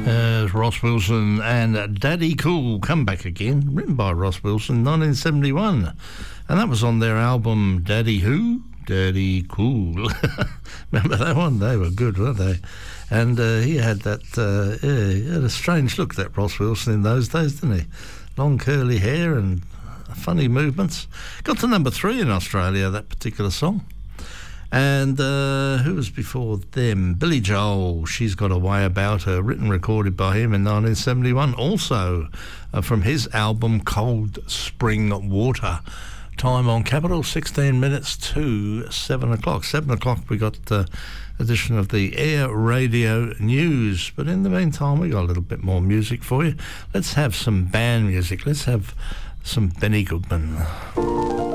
Ross Wilson and Daddy Cool, Come Back Again, written by Ross Wilson, 1971. And that was on their album Daddy Who? Daddy Cool. Remember that one? They were good, weren't they? And he had that, he had a strange look, that Ross Wilson, in those days, didn't he? Long curly hair and funny movements. Got to number 3 in Australia, that particular song. And who was before them? Billy Joel, She's Got a Way About Her, written and recorded by him in 1971. Also from his album Cold Spring Water. Time on Capital, 16 minutes to 7 o'clock. 7 o'clock we got edition of the Air Radio News. But in the meantime, we got a little bit more music for you. Let's have some band music. Let's have some Benny Goodman.